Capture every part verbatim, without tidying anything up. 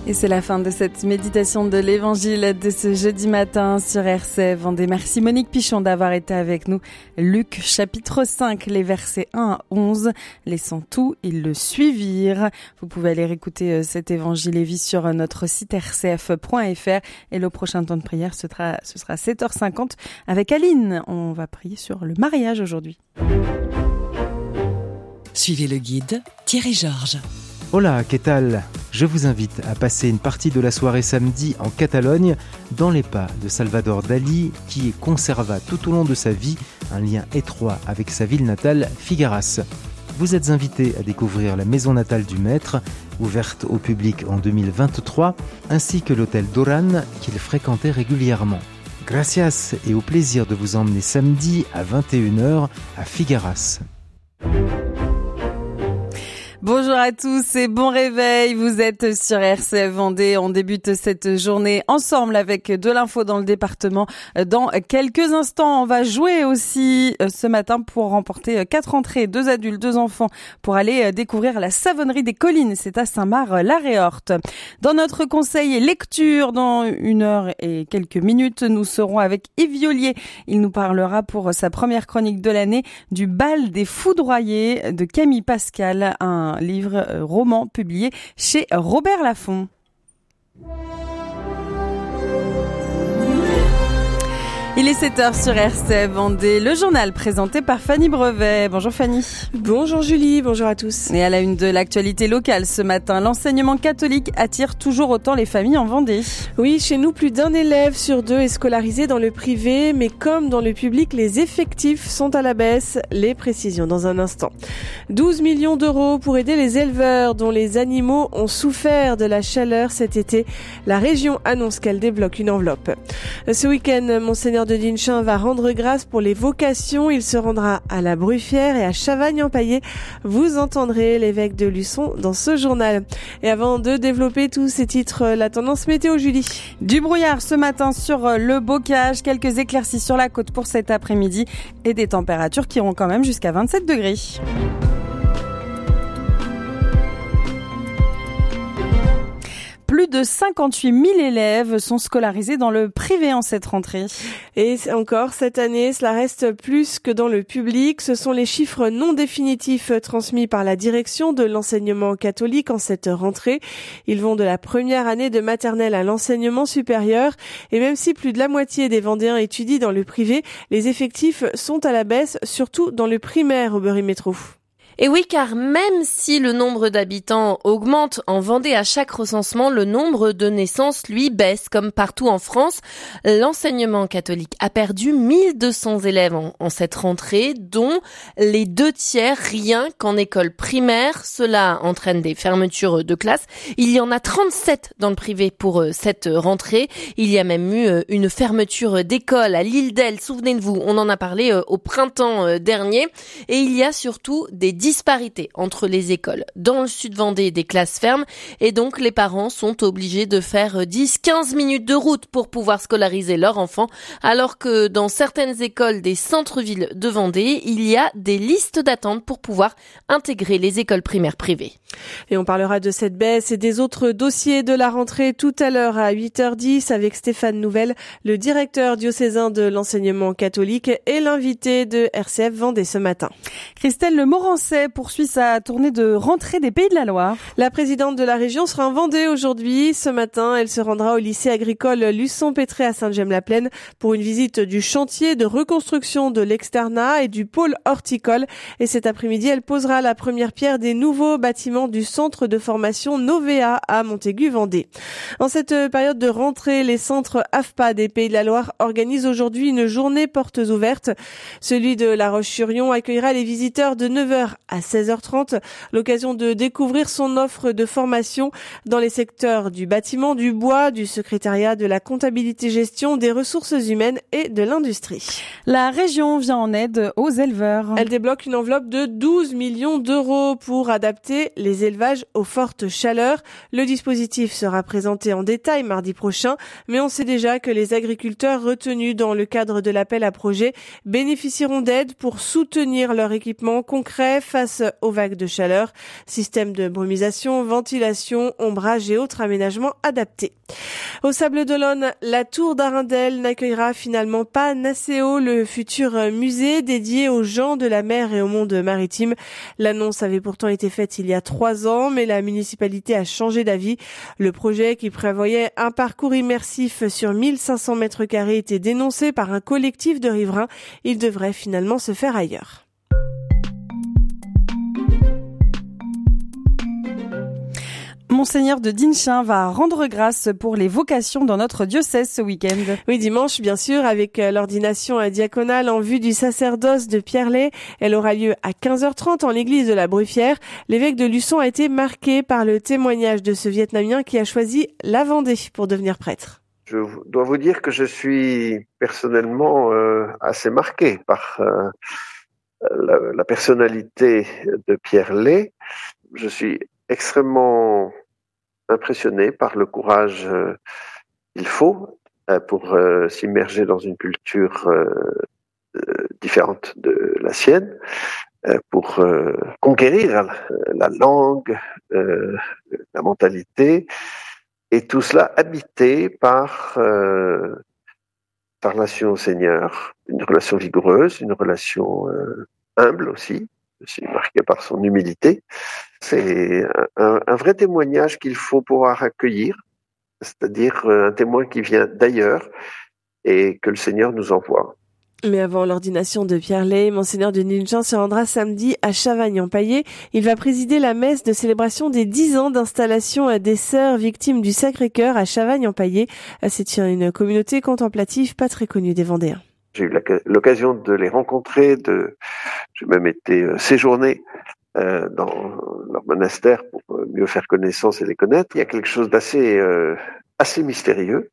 Et c'est la fin de cette méditation de l'évangile de ce jeudi matin sur R C F Vendée. Merci Monique Pichon d'avoir été avec nous. Luc chapitre cinq, les versets un à onze. Laissant tout, ils le suivirent. Vous pouvez aller écouter cet évangile et vie sur notre site r c f point f r. Et le prochain temps de prière, ce sera, ce sera sept heures cinquante avec Aline. On va prier sur le mariage aujourd'hui. Suivez le guide Thierry Georges. Hola, ¿qué tal? Je vous invite à passer une partie de la soirée samedi en Catalogne, dans les pas de Salvador Dalí, qui conserva tout au long de sa vie un lien étroit avec sa ville natale, Figueras. Vous êtes invités à découvrir la maison natale du maître, ouverte au public en deux mille vingt-trois, ainsi que l'hôtel Doran qu'il fréquentait régulièrement. Gracias et au plaisir de vous emmener samedi à vingt et une heures à Figueras. Bonjour à tous et bon réveil, vous êtes sur R C F Vendée, on débute cette journée ensemble avec de l'info dans le département. Dans quelques instants, on va jouer aussi ce matin pour remporter quatre entrées, deux adultes, deux enfants, pour aller découvrir la savonnerie des collines, c'est à Saint-Marc-la-Réorte. Dans notre conseil lecture, dans une heure et quelques minutes, nous serons avec Yves Violier. Il nous parlera pour sa première chronique de l'année du bal des foudroyés de Camille Pascal, un Un livre euh, roman publié chez Robert Laffont. Il est sept heures sur R C F Vendée, le journal présenté par Fanny Brevet. Bonjour Fanny. Bonjour Julie, bonjour à tous. Et à la une de l'actualité locale ce matin, l'enseignement catholique attire toujours autant les familles en Vendée. Oui, chez nous, plus d'un élève sur deux est scolarisé dans le privé, mais comme dans le public, les effectifs sont à la baisse. Les précisions dans un instant. douze millions d'euros pour aider les éleveurs dont les animaux ont souffert de la chaleur cet été. La région annonce qu'elle débloque une enveloppe. Ce week-end, Monseigneur de Dinchin va rendre grâce pour les vocations. Il se rendra à la Bruffière et à Chavagne-en-Paillé. Vous entendrez l'évêque de Luçon dans ce journal. Et avant de développer tous ces titres, la tendance météo, Julie. Du brouillard ce matin sur le Bocage, quelques éclaircies sur la côte pour cet après-midi et des températures qui iront quand même jusqu'à vingt-sept degrés. Plus de cinquante-huit mille élèves sont scolarisés dans le privé en cette rentrée. Et encore, cette année, cela reste plus que dans le public. Ce sont les chiffres non définitifs transmis par la direction de l'enseignement catholique en cette rentrée. Ils vont de la première année de maternelle à l'enseignement supérieur. Et même si plus de la moitié des Vendéens étudient dans le privé, les effectifs sont à la baisse, surtout dans le primaire au Berry-Métro. Et oui, car même si le nombre d'habitants augmente en Vendée à chaque recensement, le nombre de naissances, lui, baisse comme partout en France. L'enseignement catholique a perdu mille deux cents élèves en, en cette rentrée, dont les deux tiers rien qu'en école primaire. Cela entraîne des fermetures de classes. Il y en a trente-sept dans le privé pour euh, cette rentrée. Il y a même eu euh, une fermeture d'école à l'île d'Elle. Souvenez-vous, on en a parlé euh, au printemps euh, dernier. Et il y a surtout des disparité entre les écoles. Dans le sud Vendée, des classes fermes et donc les parents sont obligés de faire dix à quinze minutes de route pour pouvoir scolariser leur enfant, alors que dans certaines écoles des centres-villes de Vendée, il y a des listes d'attente pour pouvoir intégrer les écoles primaires privées. Et on parlera de cette baisse et des autres dossiers de la rentrée tout à l'heure à huit heures dix avec Stéphane Nouvel, le directeur diocésain de l'enseignement catholique et l'invité de R C F Vendée ce matin. Christelle Le Morancet poursuit sa tournée de rentrée des Pays de la Loire. La présidente de la région sera en Vendée aujourd'hui. Ce matin, elle se rendra au lycée agricole Luçon-Pétré à Sainte-Gemme-la-Plaine pour une visite du chantier de reconstruction de l'externat et du pôle horticole. Et cet après-midi, elle posera la première pierre des nouveaux bâtiments du centre de formation Novea à Montaigu-Vendée. En cette période de rentrée, les centres A F P A des Pays de la Loire organisent aujourd'hui une journée portes ouvertes. Celui de La Roche-sur-Yon accueillera les visiteurs de neuf heures à seize heures trente, l'occasion de découvrir son offre de formation dans les secteurs du bâtiment, du bois, du secrétariat, de la comptabilité-gestion, des ressources humaines et de l'industrie. La région vient en aide aux éleveurs. Elle débloque une enveloppe de douze millions d'euros pour adapter les élevages aux fortes chaleurs. Le dispositif sera présenté en détail mardi prochain, mais on sait déjà que les agriculteurs retenus dans le cadre de l'appel à projet bénéficieront d'aide pour soutenir leur équipement concret face face aux vagues de chaleur. Système de brumisation, ventilation, ombrage et autres aménagements adaptés. Au Sables-d'Olonne, la tour d'Arundel n'accueillera finalement pas Nacéo, le futur musée dédié aux gens de la mer et au monde maritime. L'annonce avait pourtant été faite il y a trois ans, mais la municipalité a changé d'avis. Le projet, qui prévoyait un parcours immersif sur mille cinq cents mètres carrés, était dénoncé par un collectif de riverains. Il devrait finalement se faire ailleurs. Monseigneur de Dinchin va rendre grâce pour les vocations dans notre diocèse ce week-end. Oui, dimanche, bien sûr, avec l'ordination diaconale en vue du sacerdoce de Pierrelet. Elle aura lieu à quinze heures trente en l'église de la Bruffière. L'évêque de Luçon a été marqué par le témoignage de ce Vietnamien qui a choisi la Vendée pour devenir prêtre. Je dois vous dire que je suis personnellement euh, assez marqué par euh, la, la personnalité de Pierrelet. Je suis extrêmement impressionné par le courage euh, qu'il faut euh, pour euh, s'immerger dans une culture euh, euh, différente de la sienne, euh, pour euh, conquérir la, la langue, euh, la mentalité, et tout cela habité par euh, par la relation au Seigneur, une relation vigoureuse, une relation euh, humble aussi. Je suis marqué par son humilité. C'est un, un vrai témoignage qu'il faut pouvoir accueillir, c'est-à-dire un témoin qui vient d'ailleurs et que le Seigneur nous envoie. Mais avant l'ordination de Pierrelet, Monseigneur de Dinchin se rendra samedi à Chavagne-en-Paillé. Il va présider la messe de célébration des dix ans d'installation des sœurs victimes du Sacré-Cœur à Chavagne-en-Paillé. C'est une communauté contemplative pas très connue des Vendéens. J'ai eu l'occasion de les rencontrer, de, j'ai même été séjourné euh, dans leur monastère pour mieux faire connaissance et les connaître. Il y a quelque chose d'assez euh, assez mystérieux.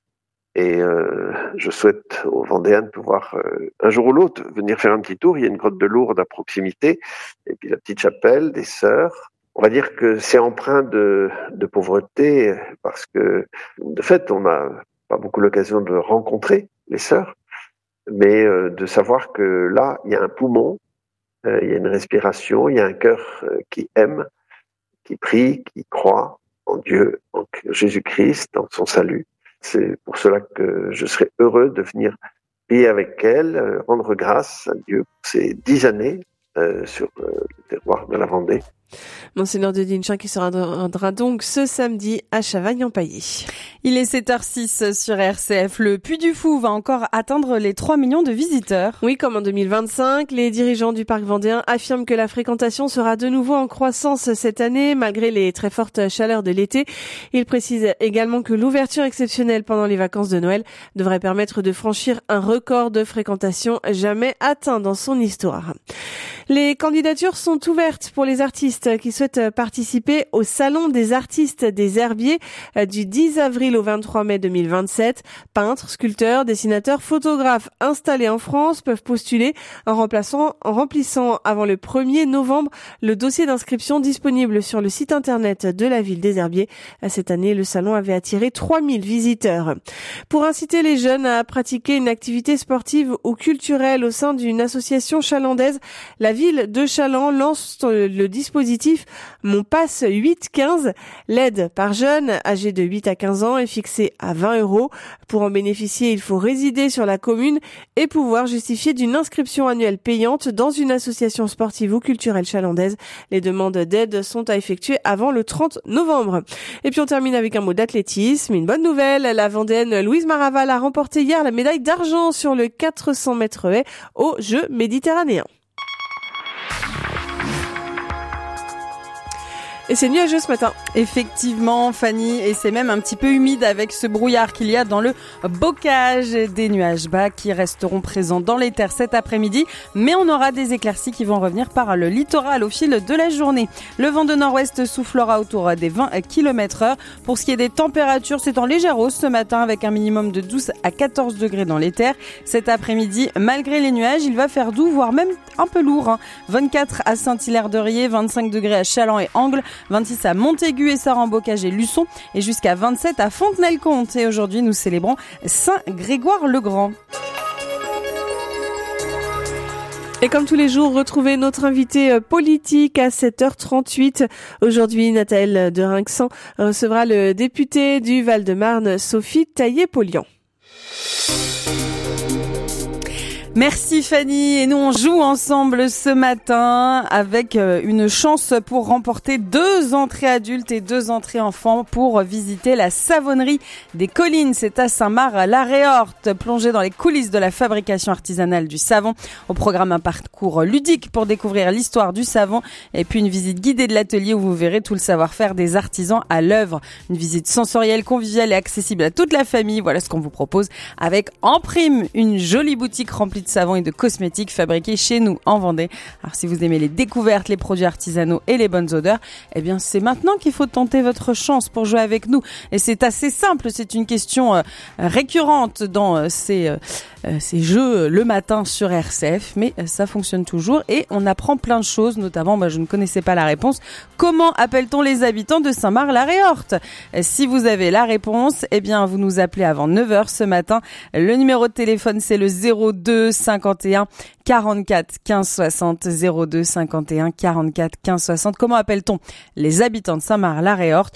Et euh, je souhaite aux Vendéens de pouvoir, euh, un jour ou l'autre, venir faire un petit tour. Il y a une grotte de Lourdes à proximité, et puis la petite chapelle des Sœurs. On va dire que c'est empreint de, de pauvreté, parce que, de fait, on n'a pas beaucoup l'occasion de rencontrer les Sœurs, mais euh, de savoir que là, il y a un poumon, euh, il y a une respiration, il y a un cœur euh, qui aime, qui prie, qui croit en Dieu, en Jésus-Christ, en son salut. C'est pour cela que je serais heureux de venir prier avec elle, euh, rendre grâce à Dieu pour ces dix années euh, sur euh, le terroir de la Vendée. Monseigneur de Dinchin qui se rendra donc ce samedi à Chavagne-en-Paillé. Il est sept heures six sur R C F. Le Puy du Fou va encore atteindre les trois millions de visiteurs. Oui, comme en deux mille vingt-cinq, les dirigeants du parc vendéen affirment que la fréquentation sera de nouveau en croissance cette année, malgré les très fortes chaleurs de l'été. Ils précisent également que l'ouverture exceptionnelle pendant les vacances de Noël devrait permettre de franchir un record de fréquentation jamais atteint dans son histoire. Les candidatures sont ouvertes pour les artistes qui souhaitent participer au Salon des artistes des herbiers du dix avril au vingt-trois mai deux mille vingt-sept. Peintres, sculpteurs, dessinateurs, photographes installés en France peuvent postuler en remplaçant, en remplissant avant le premier novembre le dossier d'inscription disponible sur le site internet de la ville des Herbiers. Cette année, le salon avait attiré trois mille visiteurs. Pour inciter les jeunes à pratiquer une activité sportive ou culturelle au sein d'une association chalandaise, la ville de Chaland lance le dispositif Mon Pass huit quinze. L'aide par jeune âgé de huit à quinze ans est fixée à vingt euros. Pour en bénéficier, il faut résider sur la commune et pouvoir justifier d'une inscription annuelle payante dans une association sportive ou culturelle chalandaise. Les demandes d'aide sont à effectuer avant le trente novembre. Et puis on termine avec un mot d'athlétisme. Une bonne nouvelle, la Vendéenne Louise Maraval a remporté hier la médaille d'argent sur le quatre cents mètres haies aux Jeux méditerranéens. Et c'est nuageux ce matin. Effectivement, Fanny, et c'est même un petit peu humide avec ce brouillard qu'il y a dans le bocage. Des nuages bas qui resteront présents dans les terres cet après-midi, mais on aura des éclaircies qui vont revenir par le littoral au fil de la journée. Le vent de nord-ouest soufflera autour des vingt kilomètres heure. Pour ce qui est des températures, c'est en légère hausse ce matin avec un minimum de douze à quatorze degrés dans les terres. Cet après-midi, malgré les nuages, il va faire doux, voire même un peu lourd. Hein. vingt-quatre à Saint-Hilaire-de-Riez, vingt-cinq degrés à Chaland et Angles, vingt-six à Montaigu et Saran-Bocage et Luçon et jusqu'à vingt-sept à Fontenay-le-Comte. Et aujourd'hui, nous célébrons Saint Grégoire le Grand. Et comme tous les jours, retrouvez notre invité politique à sept heures trente-huit. Aujourd'hui, Nathalie de Rinxan recevra le député du Val-de-Marne, Sophie Taillé-Polian. Merci Fanny, et nous on joue ensemble ce matin avec une chance pour remporter deux entrées adultes et deux entrées enfants pour visiter la savonnerie des Collines. C'est à Saint-Marc-la-Réorte, plongé dans les coulisses de la fabrication artisanale du savon. Au programme, un parcours ludique pour découvrir l'histoire du savon et puis une visite guidée de l'atelier où vous verrez tout le savoir-faire des artisans à l'œuvre. Une visite sensorielle, conviviale et accessible à toute la famille. Voilà ce qu'on vous propose avec en prime une jolie boutique remplie de savon et de cosmétiques fabriqués chez nous en Vendée. Alors si vous aimez les découvertes, les produits artisanaux et les bonnes odeurs, eh bien c'est maintenant qu'il faut tenter votre chance pour jouer avec nous. Et c'est assez simple, c'est une question euh, récurrente dans euh, ces, euh, ces jeux le matin sur R C F, mais euh, ça fonctionne toujours et on apprend plein de choses, notamment, bah, je ne connaissais pas la réponse, comment appelle-t-on les habitants de Saint-Marc-la-Réorte ? Si vous avez la réponse, eh bien vous nous appelez avant neuf heures ce matin. Le numéro de téléphone c'est le zéro deux cinquante et un quarante-quatre quinze soixante, zéro deux cinquante et un quarante-quatre quinze soixante. Comment appelle-t-on les habitants de Saint-Marc-la-Réorte ?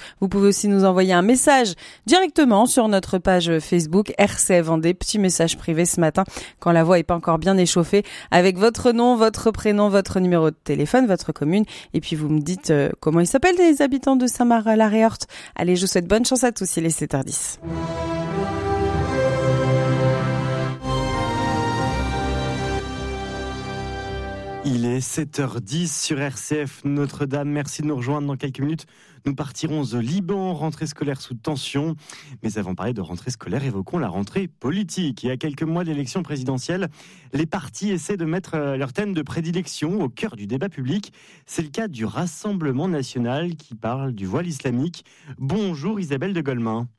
Vous pouvez aussi nous envoyer un message directement sur notre page Facebook R C F Vendée, petit message privé ce matin quand la voix est pas encore bien échauffée, avec votre nom, votre prénom, votre numéro de téléphone, votre commune, et puis vous me dites euh, comment ils s'appellent les habitants de Saint-Marc-la-Réorte. Allez, je vous souhaite bonne chance à tous, il est sept heures dix. Il est sept heures dix sur R C F Notre-Dame. Merci de nous rejoindre. Dans quelques minutes, nous partirons au Liban, rentrée scolaire sous tension. Mais avant de parler de rentrée scolaire, évoquons la rentrée politique. Et à quelques mois de l'élection présidentielle, les partis essaient de mettre leur thème de prédilection au cœur du débat public. C'est le cas du Rassemblement national qui parle du voile islamique. Bonjour Isabelle de Golemin.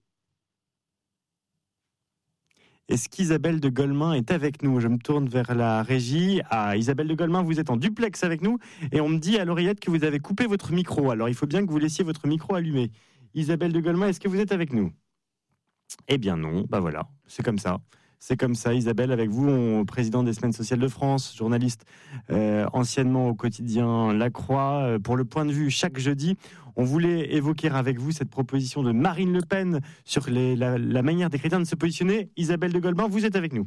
Est-ce qu'Isabelle de Golemin est avec nous ? Je me tourne vers la régie. Ah, Isabelle de Golemin, vous êtes en duplex avec nous et on me dit à l'oreillette que vous avez coupé votre micro. Alors, il faut bien que vous laissiez votre micro allumé. Isabelle de Golemin, est-ce que vous êtes avec nous ? Eh bien non, bah voilà, c'est comme ça. C'est comme ça, Isabelle, avec vous, on, président des Semaines sociales de France, journaliste euh, anciennement au quotidien La Croix. Euh, pour le point de vue, chaque jeudi, on voulait évoquer avec vous cette proposition de Marine Le Pen sur les, la, la manière des chrétiens de se positionner. Isabelle de Golemin, vous êtes avec nous ?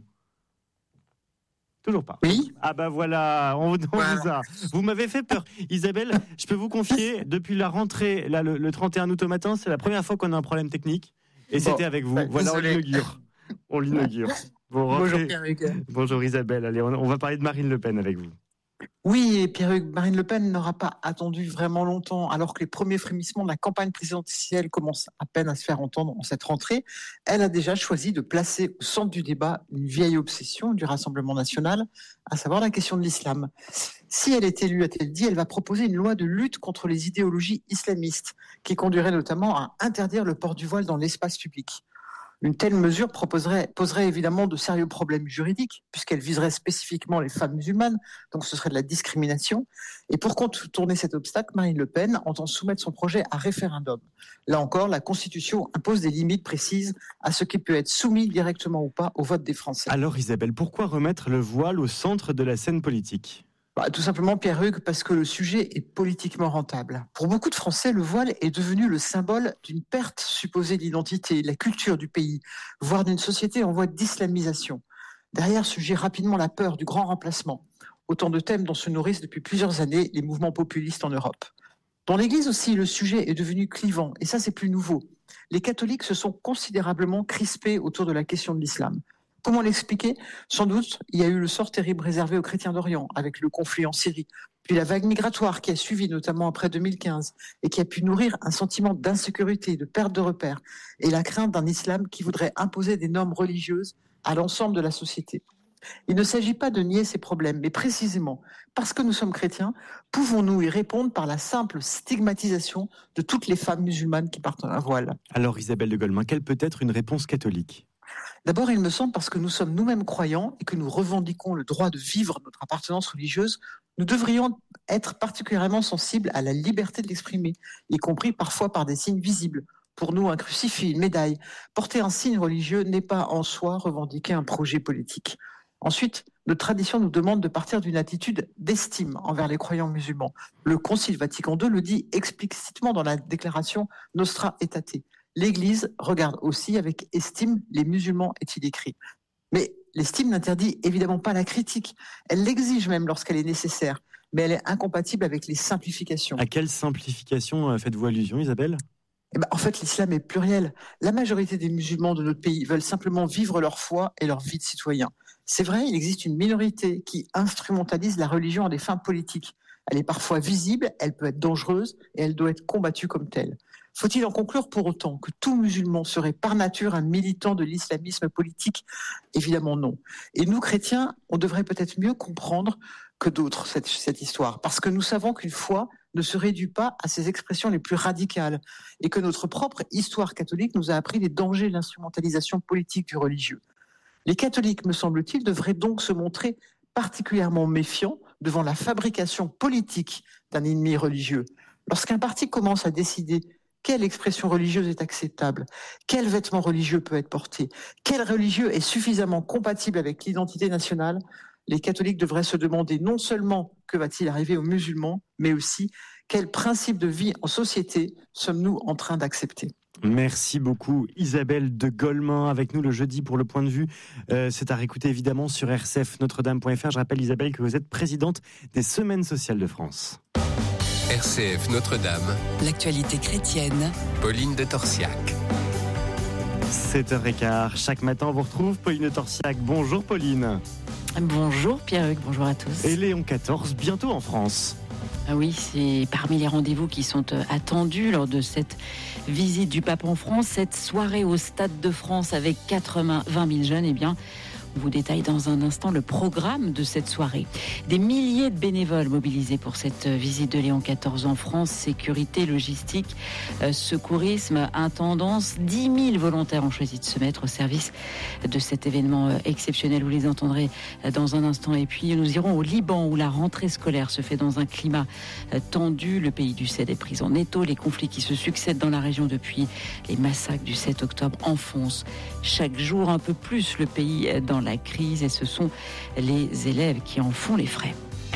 Toujours pas. Oui. Ah bah voilà, on, on voilà. vous a. Vous m'avez fait peur. Isabelle, je peux vous confier, depuis la rentrée, là, le, le trente et un août au matin, c'est la première fois qu'on a un problème technique. Et bon, c'était avec vous. Bah, voilà, désolé. on l'inaugure. On l'inaugure. Bon, bonjour Pierre-Hugues. Bonjour Isabelle. Allez, on, on va parler de Marine Le Pen avec vous. Oui, et Pierre-Hugues, Marine Le Pen n'aura pas attendu vraiment longtemps, alors que les premiers frémissements de la campagne présidentielle commencent à peine à se faire entendre en cette rentrée. Elle a déjà choisi de placer au centre du débat une vieille obsession du Rassemblement national, à savoir la question de l'islam. Si elle est élue, a-t-elle dit, elle va proposer une loi de lutte contre les idéologies islamistes, qui conduirait notamment à interdire le port du voile dans l'espace public. Une telle mesure proposerait, poserait évidemment de sérieux problèmes juridiques, puisqu'elle viserait spécifiquement les femmes musulmanes, donc ce serait de la discrimination. Et pour contourner cet obstacle, Marine Le Pen entend soumettre son projet à référendum. Là encore, la Constitution impose des limites précises à ce qui peut être soumis directement ou pas au vote des Français. Alors Isabelle, pourquoi remettre le voile au centre de la scène politique ? Bah, tout simplement, Pierre-Hugues, parce que le sujet est politiquement rentable. Pour beaucoup de Français, le voile est devenu le symbole d'une perte supposée d'identité, de la culture du pays, voire d'une société en voie d'islamisation. Derrière surgit rapidement la peur du grand remplacement, autant de thèmes dont se nourrissent depuis plusieurs années les mouvements populistes en Europe. Dans l'Église aussi, le sujet est devenu clivant, et ça c'est plus nouveau. Les catholiques se sont considérablement crispés autour de la question de l'islam. Comment l'expliquer ? Sans doute, il y a eu le sort terrible réservé aux chrétiens d'Orient, avec le conflit en Syrie, puis la vague migratoire qui a suivi, notamment après deux mille quinze, et qui a pu nourrir un sentiment d'insécurité, de perte de repères, et la crainte d'un islam qui voudrait imposer des normes religieuses à l'ensemble de la société. Il ne s'agit pas de nier ces problèmes, mais précisément, parce que nous sommes chrétiens, pouvons-nous y répondre par la simple stigmatisation de toutes les femmes musulmanes qui portent un voile ? Alors Isabelle de Golemin, quelle peut être une réponse catholique ? D'abord, il me semble, parce que nous sommes nous-mêmes croyants et que nous revendiquons le droit de vivre notre appartenance religieuse, nous devrions être particulièrement sensibles à la liberté de l'exprimer, y compris parfois par des signes visibles. Pour nous, un crucifix, une médaille, porter un signe religieux n'est pas en soi revendiquer un projet politique. Ensuite, Notre tradition nous demande de partir d'une attitude d'estime envers les croyants musulmans. Le Concile Vatican deux le dit explicitement dans la déclaration Nostra Aetate. L'Église regarde aussi avec estime les musulmans, est-il écrit. Mais l'estime n'interdit évidemment pas la critique. Elle l'exige même lorsqu'elle est nécessaire, mais elle est incompatible avec les simplifications. À quelle simplification faites-vous allusion, Isabelle ? Eh ben, en fait, l'islam est pluriel. La majorité des musulmans de notre pays veulent simplement vivre leur foi et leur vie de citoyen. C'est vrai, il existe une minorité qui instrumentalise la religion à des fins politiques. Elle est parfois visible, elle peut être dangereuse et elle doit être combattue comme telle. Faut-il en conclure pour autant que tout musulman serait par nature un militant de l'islamisme politique ? Évidemment non. Et nous, chrétiens, on devrait peut-être mieux comprendre que d'autres cette, cette histoire, parce que nous savons qu'une foi ne se réduit pas à ses expressions les plus radicales, et que notre propre histoire catholique nous a appris les dangers de l'instrumentalisation politique du religieux. Les catholiques, me semble-t-il, devraient donc se montrer particulièrement méfiants devant la fabrication politique d'un ennemi religieux. Lorsqu'un parti commence à décider quelle expression religieuse est acceptable, quel vêtement religieux peut être porté, quel religieux est suffisamment compatible avec l'identité nationale, les catholiques devraient se demander non seulement que va-t-il arriver aux musulmans, mais aussi quel principe de vie en société sommes-nous en train d'accepter. Merci beaucoup Isabelle de Golemin avec nous le jeudi pour le point de vue. Euh, c'est à réécouter évidemment sur r c f notre dame point f r. Je rappelle Isabelle que vous êtes présidente des Semaines sociales de France. R C F Notre-Dame. L'actualité chrétienne. Pauline de Torsiac. sept heures quinze, chaque matin on vous retrouve Pauline de Torsiac. Bonjour Pauline. Bonjour Pierre-Hugues, bonjour à tous. Et Léon quatorze, bientôt en France. Ah oui, c'est parmi les rendez-vous qui sont attendus lors de cette visite du pape en France, cette soirée au Stade de France avec quatre-vingt mille jeunes. Eh bien, on vous détaille dans un instant le programme de cette soirée. Des milliers de bénévoles mobilisés pour cette visite de Léon quatorze en France. Sécurité, logistique, euh, secourisme, intendance. dix mille volontaires ont choisi de se mettre au service de cet événement euh, exceptionnel. Vous les entendrez euh, dans un instant. Et puis nous irons au Liban où la rentrée scolaire se fait dans un climat euh, tendu. Le pays du Cèdre est pris en étau. Les conflits qui se succèdent dans la région depuis les massacres du sept octobre enfoncent chaque jour un peu plus le pays dans la crise, et ce sont les élèves qui en font les frais.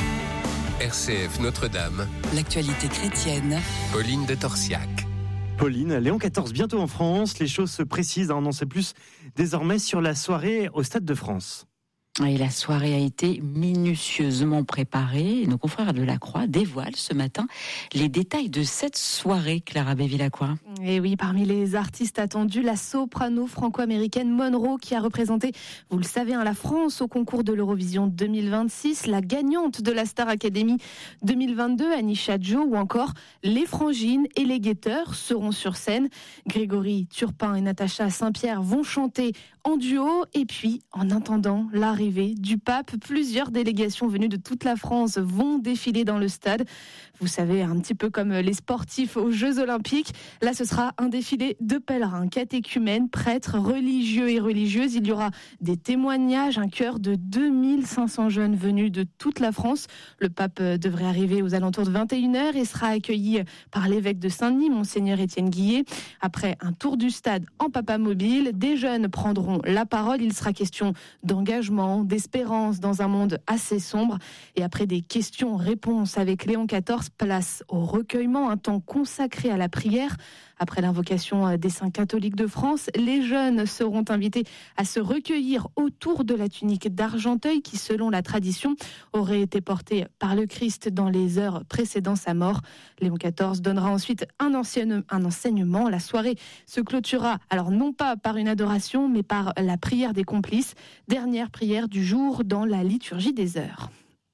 R C F Notre-Dame. L'actualité chrétienne. Pauline de Torsiac. Pauline, Léon quatorze bientôt en France. Les choses se précisent, on en sait plus désormais sur la soirée au Stade de France. Et la soirée a été minutieusement préparée. Nos confrères de la Croix dévoilent ce matin les détails de cette soirée, Clara Bévilacqua. Et oui, parmi les artistes attendus, la soprano franco-américaine Monroe, qui a représenté, vous le savez, hein, la France au concours de l'Eurovision deux mille vingt-six, la gagnante de la Star Academy deux mille vingt-deux, Anisha Joe, ou encore les Frangines et les Guetteurs seront sur scène. Grégory Turpin et Natacha Saint-Pierre vont chanter en duo. Et puis, en attendant l'arrivée du pape, plusieurs délégations venues de toute la France vont défiler dans le stade. Vous savez, un petit peu comme les sportifs aux Jeux Olympiques. Là, ce sera un défilé de pèlerins, catéchumènes, prêtres, religieux et religieuses. Il y aura des témoignages, un chœur de deux mille cinq cents jeunes venus de toute la France. Le pape devrait arriver aux alentours de vingt et une heures et sera accueilli par l'évêque de Saint-Denis, Monseigneur Étienne Guillet. Après un tour du stade en papamobile, des jeunes prendront la parole. Il sera question d'engagement, d'espérance dans un monde assez sombre. Et après des questions-réponses avec Léon quatorze, place au recueillement, un temps consacré à la prière. Après l'invocation des saints catholiques de France, les jeunes seront invités à se recueillir autour de la tunique d'Argenteuil qui, selon la tradition, aurait été portée par le Christ dans les heures précédant sa mort. Léon quatorze donnera ensuite un, ancien, un enseignement. La soirée se clôturera, alors non pas par une adoration, mais par la prière des complices, dernière prière du jour dans la liturgie des heures.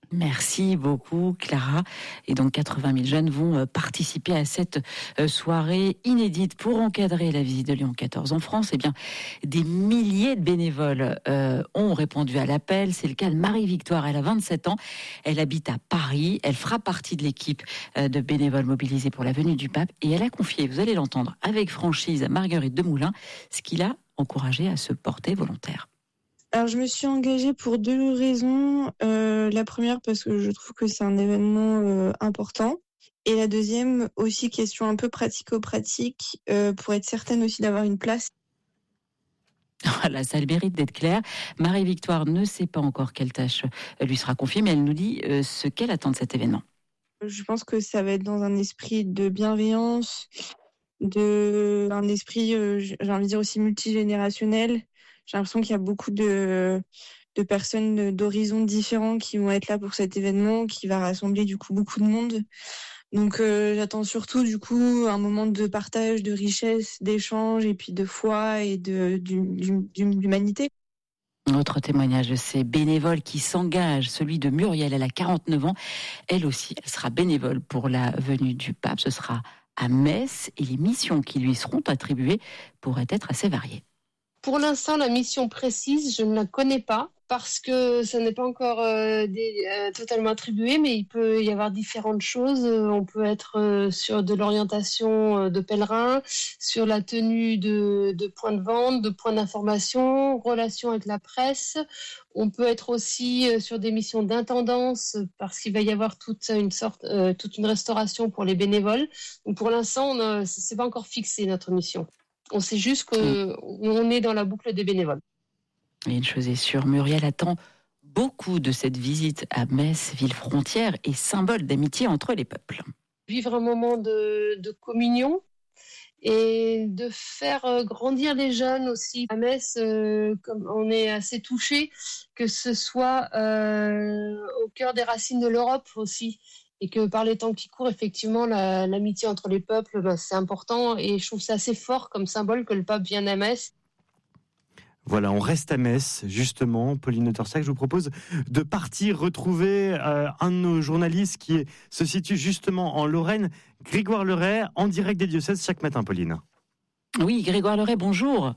Merci beaucoup Clara. Et donc quatre-vingt mille jeunes vont participer à cette soirée inédite pour encadrer la visite de Léon quatorze en France. Eh bien, des milliers de bénévoles euh, ont répondu à l'appel. C'est le cas de Marie-Victoire, elle a vingt-sept ans. Elle habite à Paris. Elle fera partie de l'équipe de bénévoles mobilisés pour la venue du pape. Et elle a confié, vous allez l'entendre, avec franchise à Marguerite Demoulin, ce qui l'a encouragée à se porter volontaire. Alors je me suis engagée pour deux raisons. Euh, la première parce que je trouve que c'est un événement euh, important. Et la deuxième aussi question un peu pratico-pratique euh, pour être certaine aussi d'avoir une place. Voilà, ça a le mérite d'être clair. Marie-Victoire ne sait pas encore quelle tâche lui sera confiée, mais elle nous dit euh, ce qu'elle attend de cet événement. Je pense que ça va être dans un esprit de bienveillance, de un esprit, euh, j'ai envie de dire aussi multigénérationnel. J'ai l'impression qu'il y a beaucoup de de personnes d'horizons différents qui vont être là pour cet événement, qui va rassembler du coup beaucoup de monde. Donc euh, j'attends surtout du coup un moment de partage, de richesse, d'échange et puis de foi et de d'humanité. Autre témoignage de ces bénévoles qui s'engagent, celui de Muriel, elle a quarante-neuf ans. Elle aussi, elle sera bénévole pour la venue du pape. Ce sera à Metz et les missions qui lui seront attribuées pourraient être assez variées. Pour l'instant, la mission précise, je ne la connais pas parce que ça n'est pas encore euh, des, euh, totalement attribué, mais il peut y avoir différentes choses. Euh, on peut être euh, sur de l'orientation euh, de pèlerins, sur la tenue de, de points de vente, de points d'information, relations avec la presse. On peut être aussi euh, sur des missions d'intendance parce qu'il va y avoir toute une sorte, euh, toute une restauration pour les bénévoles. Donc pour l'instant, on, c'est pas encore fixé notre mission. On sait juste qu'on est dans la boucle des bénévoles. Et une chose est sûre, Muriel attend beaucoup de cette visite à Metz, ville frontière et symbole d'amitié entre les peuples. Vivre un moment de, de communion et de faire grandir les jeunes aussi. À Metz, euh, comme on est assez touchés, que ce soit euh, au cœur des racines de l'Europe aussi. Et que par les temps qui courent, effectivement, la, l'amitié entre les peuples, bah, c'est important. Et je trouve ça assez fort comme symbole que le pape vienne à Metz. Voilà, on reste à Metz, justement. Pauline de Torsiac, je vous propose de partir retrouver euh, un de nos journalistes qui est, se situe justement en Lorraine, Grégoire Leray, en direct des diocèses chaque matin, Pauline. Oui, Grégoire Leray, bonjour.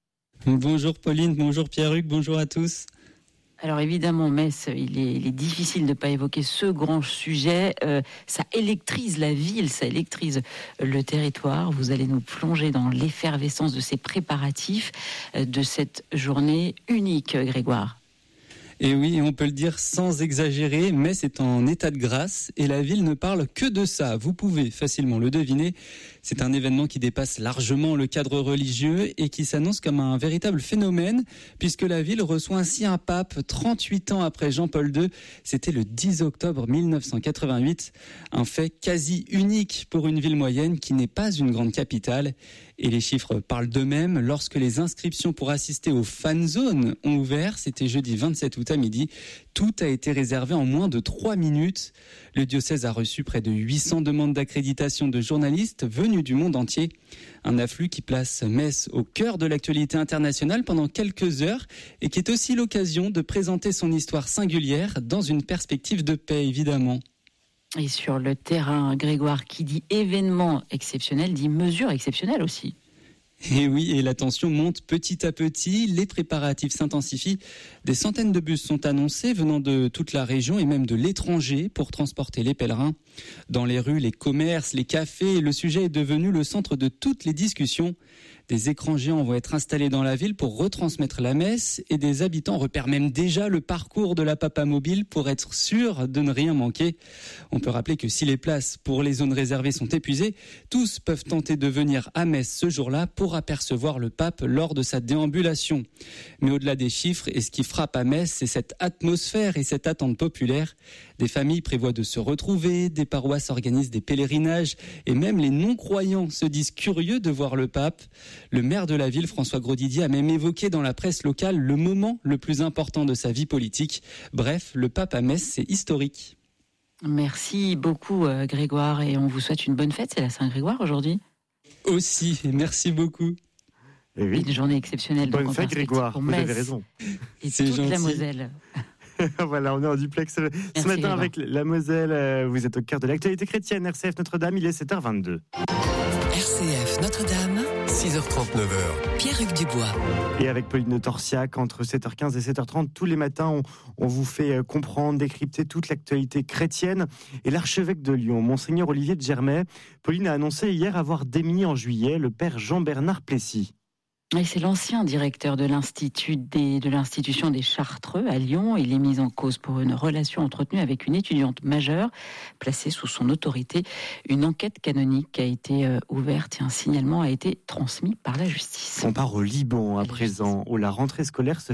Bonjour Pauline, bonjour Pierre-Hugues, bonjour à tous. Alors évidemment, Metz, il est, il est difficile de ne pas évoquer ce grand sujet. Euh, ça électrise la ville, ça électrise le territoire. Vous allez nous plonger dans l'effervescence de ces préparatifs euh, de cette journée unique, Grégoire. Et oui, on peut le dire sans exagérer, Metz est en état de grâce et la ville ne parle que de ça. Vous pouvez facilement le deviner. C'est un événement qui dépasse largement le cadre religieux et qui s'annonce comme un véritable phénomène puisque la ville reçoit ainsi un pape trente-huit ans après Jean-Paul deux. C'était le dix octobre mille neuf cent quatre-vingt-huit. Un fait quasi unique pour une ville moyenne qui n'est pas une grande capitale. Et les chiffres parlent d'eux-mêmes. Lorsque les inscriptions pour assister aux fan zones ont ouvert, c'était jeudi vingt-sept août à midi, tout a été réservé en moins de trois minutes. Le diocèse a reçu près de huit cents demandes d'accréditation de journalistes venus du monde entier. Un afflux qui place Metz au cœur de l'actualité internationale pendant quelques heures et qui est aussi l'occasion de présenter son histoire singulière dans une perspective de paix, évidemment. Et sur le terrain, Grégoire, qui dit événement exceptionnel, dit mesure exceptionnelle aussi. Et oui, et la tension monte petit à petit, les préparatifs s'intensifient. Des centaines de bus sont annoncés venant de toute la région et même de l'étranger pour transporter les pèlerins. Dans les rues, les commerces, les cafés, le sujet est devenu le centre de toutes les discussions. Des écrans géants vont être installés dans la ville pour retransmettre la messe et des habitants repèrent même déjà le parcours de la Papa Mobile pour être sûr de ne rien manquer. On peut rappeler que si les places pour les zones réservées sont épuisées, tous peuvent tenter de venir à Metz ce jour-là pour apercevoir le pape lors de sa déambulation. Mais au-delà des chiffres, et ce qui frappe à Metz, c'est cette atmosphère et cette attente populaire. Des familles prévoient de se retrouver, des paroisses organisent des pèlerinages et même les non-croyants se disent curieux de voir le pape. Le maire de la ville, François Grosdidier, a même évoqué dans la presse locale le moment le plus important de sa vie politique. Bref, le pape à Metz, c'est historique. Merci beaucoup Grégoire et on vous souhaite une bonne fête. C'est la Saint-Grégoire aujourd'hui. Aussi, merci beaucoup. Et oui. Une journée exceptionnelle. Bonne donc, fête Grégoire, vous avez raison. Et c'est toute gentil. La Moselle. Voilà, on est en duplex Merci ce matin Grégoire. Avec la Moselle. Vous êtes au cœur de l'actualité chrétienne. R C F Notre-Dame, il est sept heures vingt-deux. R C F Notre-Dame, six heures trente-neuf. Pierre-Hugues Dubois. Et avec Pauline de Torsiac, entre sept heures quinze et sept heures trente, tous les matins, on, on vous fait comprendre, décrypter toute l'actualité chrétienne. Et l'archevêque de Lyon, Monseigneur Olivier de Germay, Pauline a annoncé hier avoir démis en juillet le père Jean-Bernard Plessis. Et c'est l'ancien directeur de l'Institut des, de l'Institution des Chartreux à Lyon. Il est mis en cause pour une relation entretenue avec une étudiante majeure placée sous son autorité. Une enquête canonique a été euh, ouverte et un signalement a été transmis par la justice. On part au Liban à présent, où la rentrée scolaire se